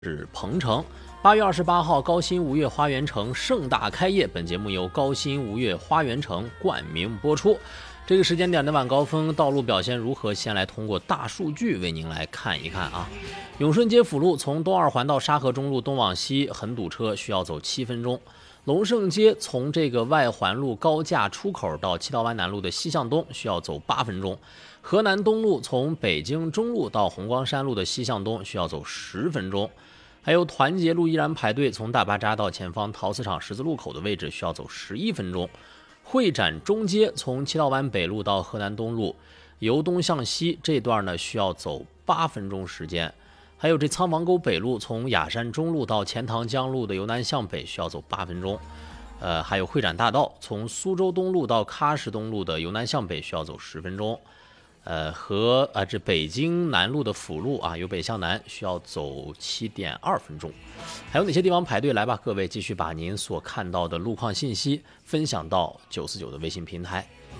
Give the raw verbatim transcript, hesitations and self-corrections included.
是鹏程。八月二十八号，高新吴越花园城盛大开业。本节目由高新吴越花园城冠名播出。这个时间点的晚高峰道路表现如何？先来通过大数据为您来看一看啊。永顺街辅路从东二环到沙河中路东往西很堵车，需要走七分钟。龙盛街从这个外环路高架出口到七道湾南路的西向东需要走八分钟。河南东路从北京中路到红光山路的西向东需要走十分钟。还有团结路依然排队，从大巴扎到前方陶瓷厂十字路口的位置需要走十一分钟。会展中街从七道湾北路到河南东路由东向西这段呢需要走八分钟时间。还有这仓房沟北路从雅山中路到钱塘江路的由南向北需要走八分钟。呃，还有会展大道从苏州东路到喀什东路的由南向北需要走十分钟。呃，和啊这北京南路的辅路啊，由北向南需要走七点二分钟。还有哪些地方排队？来吧，各位继续把您所看到的路况信息分享到九四九的微信平台。